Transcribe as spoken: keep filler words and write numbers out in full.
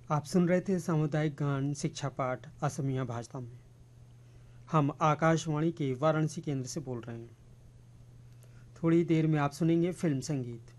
आप सुन रहे थे सामुदायिक गान शिक्षा पाठ असमिया भाषा में। हम आकाशवाणी के वाराणसी केंद्र से बोल रहे हैं। थोड़ी देर में आप सुनेंगे फिल्म संगीत।